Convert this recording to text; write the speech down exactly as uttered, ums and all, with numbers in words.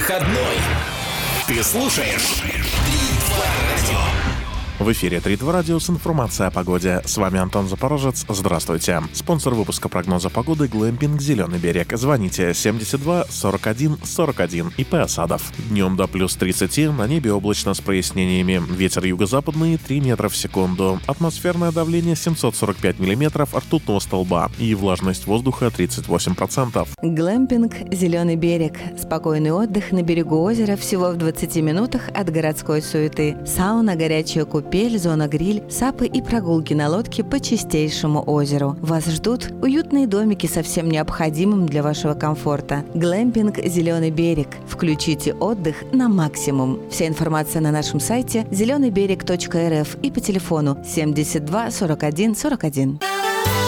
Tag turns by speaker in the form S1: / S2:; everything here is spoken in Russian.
S1: Выходной. Ты слушаешь три два радио.
S2: В эфире три два радио с информацией о погоде. С вами Антон Запорожец. Здравствуйте. Спонсор выпуска прогноза погоды — Глэмпинг «Зеленый берег». Звоните семьдесят два сорок один сорок один. ИП «Осадов». Днем до плюс тридцати, на небе облачно с прояснениями. Ветер юго-западный три метра в секунду. Атмосферное давление семьсот сорок пять миллиметров ртутного столба. И влажность воздуха тридцать восемь процентов.
S3: Глэмпинг «Зеленый берег». Спокойный отдых на берегу озера всего в двадцати минутах от городской суеты. Сауна, горячая купель, зона гриль, сапы и прогулки на лодке по чистейшему озеру. Вас ждут уютные домики со всем необходимым для вашего комфорта. Глэмпинг «Зеленый берег». Включите отдых на максимум. Вся информация на нашем сайте зеленый берег точка эр эф и по телефону семьдесят два сорок один сорок один.